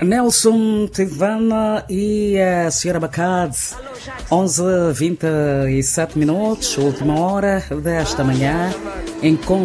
Nelson Tivana e a Sra. Bacad, 11h27, última hora desta manhã.